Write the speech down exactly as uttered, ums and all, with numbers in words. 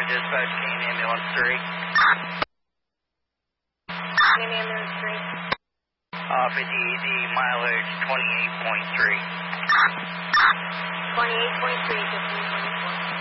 dispatch, Canadian Ambulance three. Canadian Ambulance three. Uh, fifty E D, mileage twenty-eight point three. twenty-eight point three, fifteen twenty-four.